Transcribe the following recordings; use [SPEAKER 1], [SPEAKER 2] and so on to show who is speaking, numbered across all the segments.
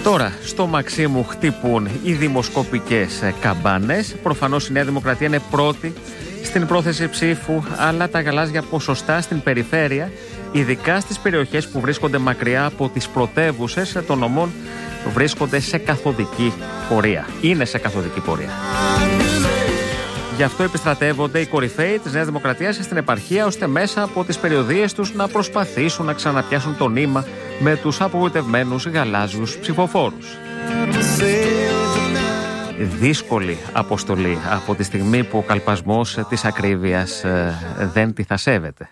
[SPEAKER 1] Τώρα, στο Μαξίμου χτυπούν οι δημοσκοπικές καμπάνες. Προφανώς η Νέα Δημοκρατία είναι πρώτη στην πρόθεση ψήφου, αλλά τα γαλάζια ποσοστά στην περιφέρεια, ειδικά στις περιοχές που βρίσκονται μακριά από τις πρωτεύουσες των νομών, βρίσκονται σε καθοδική πορεία. Είναι σε καθοδική πορεία. Γι' αυτό επιστρατεύονται οι κορυφαίοι της Νέας Δημοκρατίας στην επαρχία, ώστε μέσα από τις περιοδίες τους να προσπαθήσουν να ξαναπιάσουν το νήμα με τους απογοητευμένους γαλάζιους ψηφοφόρους. Δύσκολη αποστολή από τη στιγμή που ο καλπασμός της ακρίβειας δεν τη θα σέβεται.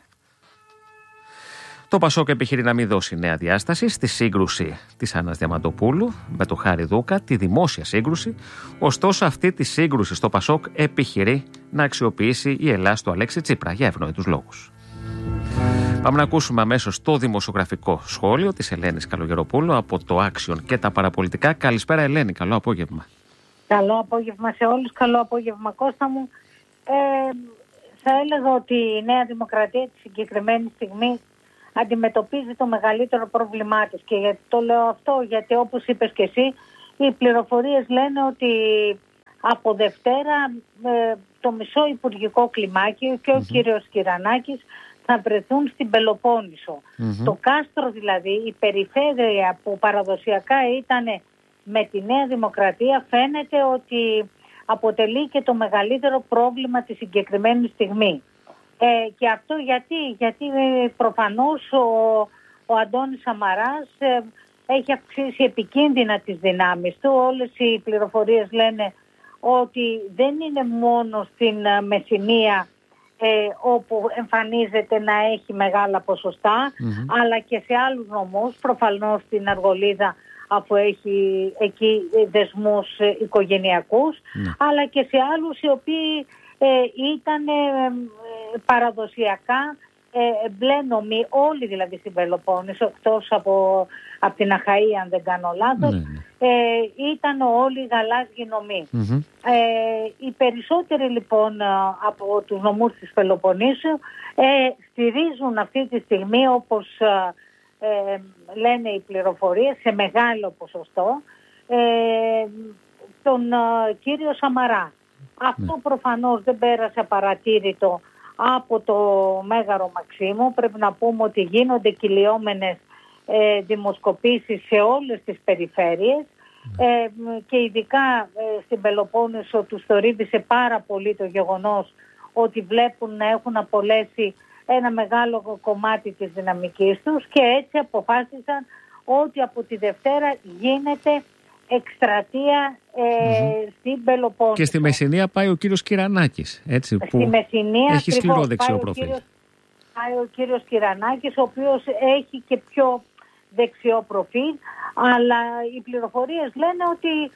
[SPEAKER 1] Το Πασόκ επιχειρεί να μην δώσει νέα διάσταση στη σύγκρουση της Άννας Διαμαντοπούλου με τον Χάρη Δούκα, τη δημόσια σύγκρουση. Ωστόσο, αυτή τη σύγκρουση στο Πασόκ επιχειρεί να αξιοποιήσει η Ελλάς του Αλέξη Τσίπρα για ευνόητους λόγους. Πάμε να ακούσουμε αμέσως το δημοσιογραφικό σχόλιο της Ελένης Καλογεροπούλου από το Άξιον και τα παραπολιτικά. Καλησπέρα, Ελένη, καλό απόγευμα.
[SPEAKER 2] Καλό απόγευμα σε όλους, καλό απόγευμα Κώστα μου. Θα έλεγα ότι η Νέα Δημοκρατία τη συγκεκριμένη στιγμή αντιμετωπίζει το μεγαλύτερο πρόβλημά της. Και γιατί το λέω αυτό, γιατί όπως είπες και εσύ, οι πληροφορίες λένε ότι από Δευτέρα το μισό υπουργικό κλιμάκιο και ο κύριος Κυρανάκης θα βρεθούν στην Πελοπόννησο. Το κάστρο δηλαδή, η περιφέρεια που παραδοσιακά ήταν με τη Νέα Δημοκρατία, φαίνεται ότι αποτελεί και το μεγαλύτερο πρόβλημα τη συγκεκριμένη στιγμή. Και αυτό γιατί προφανώς ο Αντώνης Σαμαράς έχει αυξήσει επικίνδυνα τις δυνάμεις του. Όλες οι πληροφορίες λένε ότι δεν είναι μόνο στην Μεσσηνία όπου εμφανίζεται να έχει μεγάλα ποσοστά, αλλά και σε άλλους νομούς, προφανώς στην Αργολίδα αφού έχει εκεί δεσμούς οικογενειακούς, αλλά και σε άλλους οι οποίοι ήταν παραδοσιακά μπλε νομοί, όλοι δηλαδή στην Πελοπόννησο, εκτός από την Αχαΐ αν δεν κάνω λάθος, ήταν όλοι γαλάζιοι νομοί. Οι περισσότεροι λοιπόν από τους νομούς της Πελοποννήσου στηρίζουν αυτή τη στιγμή, όπως λένε οι πληροφορίες, σε μεγάλο ποσοστό τον κύριο Σαμαρά. Αυτό προφανώς δεν πέρασε απαρατήρητο από το Μέγαρο Μαξίμου. Πρέπει να πούμε ότι γίνονται κυλιόμενες δημοσκοπήσεις σε όλες τις περιφέρειες και ειδικά στην Πελοπόννησο τους θορύβησε πάρα πολύ το γεγονός ότι βλέπουν να έχουν απολέσει ένα μεγάλο κομμάτι της δυναμικής τους και έτσι αποφάσισαν ότι από τη Δευτέρα γίνεται εκστρατεία στην Πελοπόννησο.
[SPEAKER 1] Και στη Μεσσηνία πάει ο κύριος Κυρανάκης, έτσι, που στη Μεσσηνία, έχει σκληρό δεξιό προφίλ.
[SPEAKER 2] Πάει ο κύριος Κυρανάκης, ο οποίος έχει και πιο δεξιό προφίλ, αλλά οι πληροφορίες λένε ότι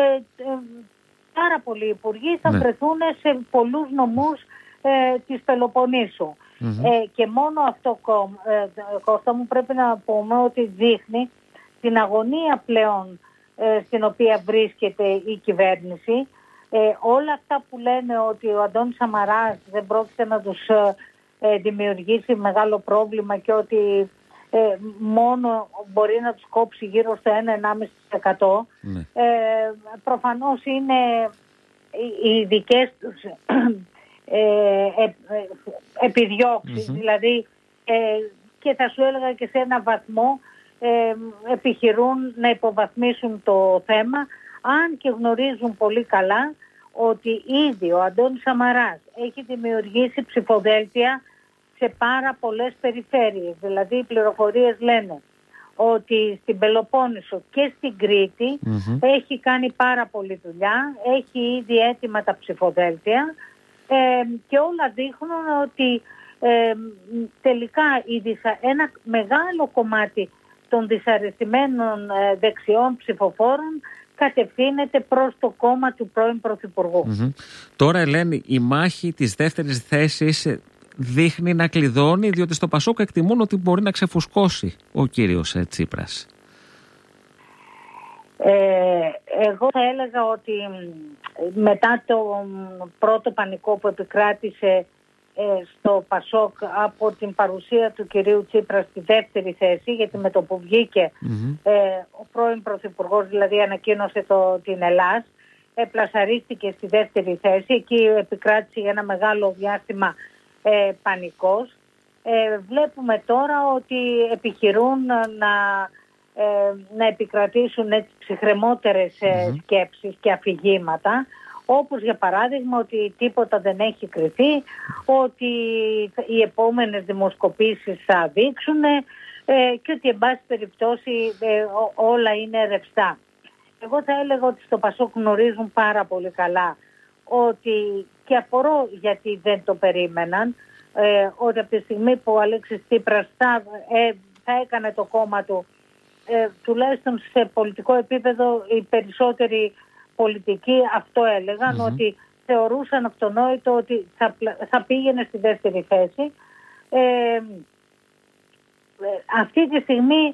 [SPEAKER 2] πάρα πολλοί υπουργοί θα βρεθούν σε πολλούς νομούς της Πελοποννήσου. Και μόνο αυτό, Κώστα μου, πρέπει να πούμε ότι δείχνει την αγωνία πλέον στην οποία βρίσκεται η κυβέρνηση. Όλα αυτά που λένε ότι ο Αντώνης Σαμαράς δεν πρόκειται να τους δημιουργήσει μεγάλο πρόβλημα και ότι μόνο μπορεί να τους κόψει γύρω στο 1-1,5%, προφανώς είναι οι δικές τους επιδιώξεις, δηλαδή και θα σου έλεγα και σε ένα βαθμό επιχειρούν να υποβαθμίσουν το θέμα, αν και γνωρίζουν πολύ καλά ότι ήδη ο Αντώνης Σαμαράς έχει δημιουργήσει ψηφοδέλτια σε πάρα πολλές περιφέρειες. Δηλαδή οι πληροφορίες λένε ότι στην Πελοπόννησο και στην Κρήτη έχει κάνει πάρα πολλή δουλειά, έχει ήδη έτοιμα τα ψηφοδέλτια και όλα δείχνουν ότι τελικά ένα μεγάλο κομμάτι των δυσαρεστημένων δεξιών ψηφοφόρων κατευθύνεται προς το κόμμα του πρώην Πρωθυπουργού.
[SPEAKER 1] Τώρα, Ελένη, η μάχη της δεύτερης θέσης δείχνει να κλειδώνει, διότι στο Πασόκ εκτιμούν ότι μπορεί να ξεφουσκώσει ο κύριος Τσίπρας.
[SPEAKER 2] Εγώ θα έλεγα ότι μετά το πρώτο πανικό που επικράτησε στο ΠΑΣΟΚ από την παρουσία του κυρίου Τσίπρα στη δεύτερη θέση, γιατί με το που βγήκε ο πρώην Πρωθυπουργός δηλαδή ανακοίνωσε την Ελλάς, πλασαρίστηκε στη δεύτερη θέση, εκεί επικράτησε για ένα μεγάλο διάστημα πανικός. Βλέπουμε τώρα ότι επιχειρούν να επικρατήσουν έτσι ψυχρεμότερες σκέψεις και αφηγήματα, όπως για παράδειγμα ότι τίποτα δεν έχει κρυθεί, ότι οι επόμενες δημοσκοπήσεις θα δείξουν και ότι εν πάση περιπτώσει όλα είναι ρευστά. Εγώ θα έλεγα ότι στο ΠΑΣΟΚ γνωρίζουν πάρα πολύ καλά ότι, και απορώ γιατί δεν το περίμεναν, ότι από τη στιγμή που ο Αλέξης Τσίπρας θα έκανε το κόμμα του, τουλάχιστον σε πολιτικό επίπεδο οι περισσότεροι πολιτικοί αυτό έλεγαν, ότι θεωρούσαν αυτονόητο ότι θα πήγαινε στη δεύτερη θέση. Αυτή τη στιγμή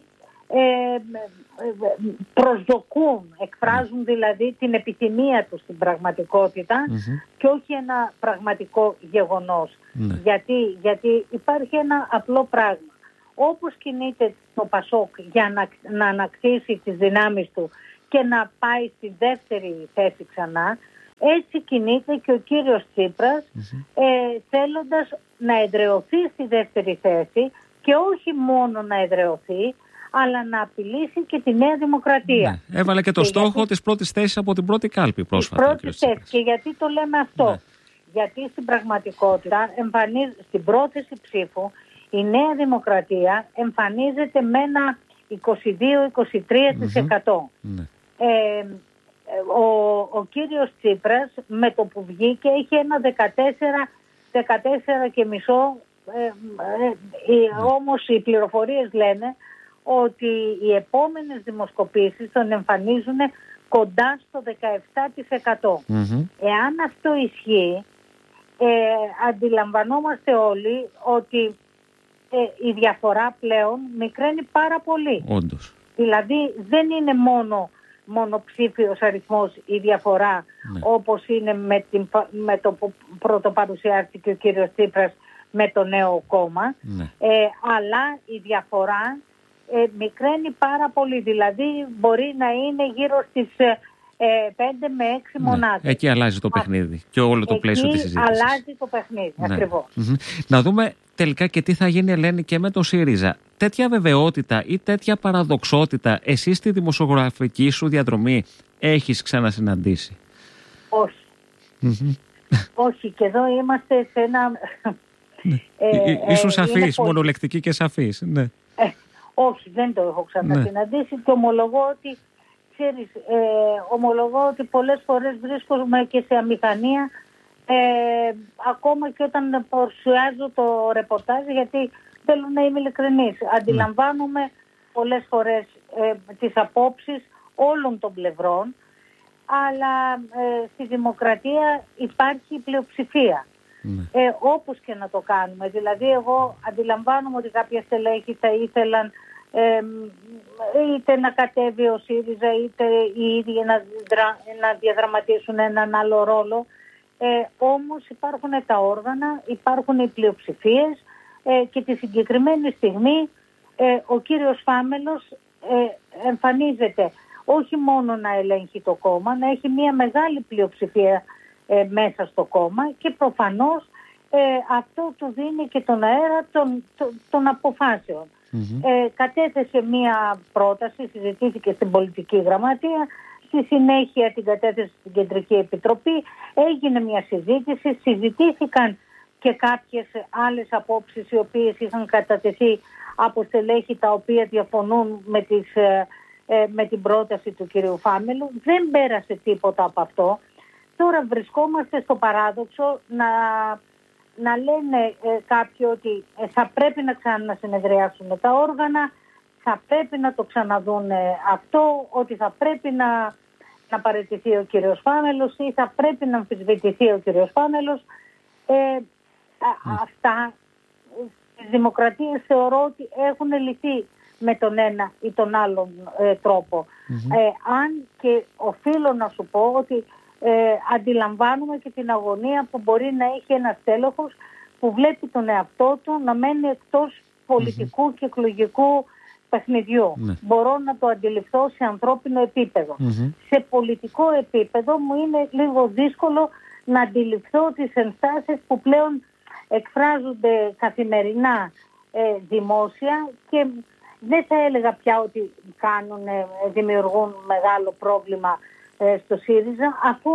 [SPEAKER 2] προσδοκούν, εκφράζουν δηλαδή την επιθυμία τους στην πραγματικότητα και όχι ένα πραγματικό γεγονός. Γιατί υπάρχει ένα απλό πράγμα. Όπως κινείται το ΠΑΣΟΚ για να ανακτήσει τις δυνάμεις του και να πάει στη δεύτερη θέση ξανά, έτσι κινείται και ο κύριος Τσίπρας θέλοντας να εδραιωθεί στη δεύτερη θέση και όχι μόνο να εδραιωθεί, αλλά να απειλήσει και τη Νέα Δημοκρατία.
[SPEAKER 1] Ναι. Έβαλε και το στόχο της πρώτης θέσης από την πρώτη κάλπη πρόσφατα.
[SPEAKER 2] Και γιατί το λέμε αυτό? Ναι. Γιατί στην πραγματικότητα στην πρόθεση ψήφου η Νέα Δημοκρατία εμφανίζεται με ένα 22-23%. Ο κύριος Τσίπρας με το που βγήκε είχε ένα 14,5%. Όμως οι πληροφορίες λένε ότι οι επόμενες δημοσκοπήσεις τον εμφανίζουν κοντά στο 17%. Εάν αυτό ισχύει, αντιλαμβανόμαστε όλοι ότι η διαφορά πλέον μικραίνει πάρα πολύ.
[SPEAKER 1] Όντως.
[SPEAKER 2] Δηλαδή δεν είναι μονοψήφιος αριθμός η διαφορά, όπως είναι με το που πρωτοπαρουσιάστηκε ο κύριος Τσίπρας με το νέο κόμμα, αλλά η διαφορά μικραίνει πάρα πολύ. Δηλαδή μπορεί να είναι γύρω στις 5 με 6 μονάδες.
[SPEAKER 1] Εκεί αλλάζει το παιχνίδι και όλο το πλαίσιο της συζήτησης.
[SPEAKER 2] Αλλάζει το παιχνίδι, ακριβώς.
[SPEAKER 1] Να δούμε τελικά και τι θα γίνει, Ελένη, και με το ΣΥΡΙΖΑ. Τέτοια βεβαιότητα ή τέτοια παραδοξότητα εσύ στη δημοσιογραφική σου διαδρομή έχεις ξανασυναντήσει?
[SPEAKER 2] Όχι. Όχι, και εδώ είμαστε σε ένα...
[SPEAKER 1] Ήσουν σαφής, μονολεκτική και σαφής. Ναι.
[SPEAKER 2] Όχι, δεν το έχω ξανασυναντήσει και ομολογώ ότι πολλές φορές βρίσκομαι και σε αμηχανία ακόμα και όταν παρουσιάζω το ρεπορτάζ, γιατί θέλω να είμαι ειλικρινής. Αντιλαμβάνομαι πολλές φορές τις απόψεις όλων των πλευρών, αλλά στη δημοκρατία υπάρχει πλειοψηφία. Όπως και να το κάνουμε. Δηλαδή εγώ αντιλαμβάνομαι ότι κάποια στελέχη θα ήθελαν είτε να κατέβει ο ΣΥΡΙΖΑ είτε οι ίδιοι να διαδραματίσουν έναν άλλο ρόλο. Όμως υπάρχουν τα όργανα, υπάρχουν οι πλειοψηφίες και τη συγκεκριμένη στιγμή ο κύριος Φάμελος εμφανίζεται όχι μόνο να ελέγχει το κόμμα, να έχει μια μεγάλη πλειοψηφία μέσα στο κόμμα και προφανώς αυτό του δίνει και τον αέρα των αποφάσεων. Κατέθεσε μία πρόταση, συζητήθηκε στην πολιτική γραμματεία, στη συνέχεια την κατέθεσε στην Κεντρική Επιτροπή, έγινε μια συζήτηση, συζητήθηκαν και κάποιες άλλες απόψεις οι οποίες είχαν κατατεθεί από στελέχη τα οποία διαφωνούν με την πρόταση του κυρίου Φάμελου. Δεν πέρασε τίποτα από αυτό. Τώρα βρισκόμαστε στο παράδοξο να λένε κάποιοι ότι θα πρέπει να ξανασυνεδριάσουν τα όργανα, θα πρέπει να το ξαναδούν αυτό, ότι θα πρέπει να παραιτηθεί ο κύριος Φάμελος ή θα πρέπει να αμφισβητηθεί ο κύριος Φάμελος. Αυτά στις δημοκρατίες θεωρώ ότι έχουν λυθεί με τον ένα ή τον άλλον τρόπο. Αν και οφείλω να σου πω ότι αντιλαμβάνουμε και την αγωνία που μπορεί να έχει ένας τέλεχος που βλέπει τον εαυτό του να μένει εκτός πολιτικού και εκλογικού παιχνιδιού. Μπορώ να το αντιληφθώ σε ανθρώπινο επίπεδο. Σε πολιτικό επίπεδο μου είναι λίγο δύσκολο να αντιληφθώ τις ενστάσεις που πλέον εκφράζονται καθημερινά δημόσια και δεν θα έλεγα πια ότι δημιουργούν μεγάλο πρόβλημα στο ΣΥΡΙΖΑ, αφού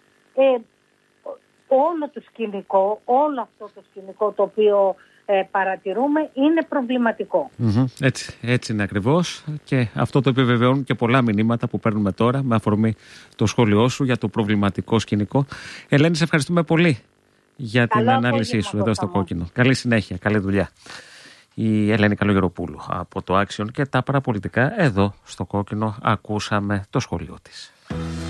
[SPEAKER 2] όλο αυτό το σκηνικό το οποίο παρατηρούμε είναι προβληματικό.
[SPEAKER 1] Έτσι είναι ακριβώς, και αυτό το επιβεβαιώνουν και πολλά μηνύματα που παίρνουμε τώρα με αφορμή το σχόλιο σου για το προβληματικό σκηνικό. Ελένη, σε ευχαριστούμε πολύ για την ανάλυση σου εδώ στο Κόκκινο. Καλή συνέχεια, καλή δουλειά. Η Ελένη Καλογεροπούλου από το Action και τα παραπολιτικά εδώ στο Κόκκινο, ακούσαμε το σχόλιο της.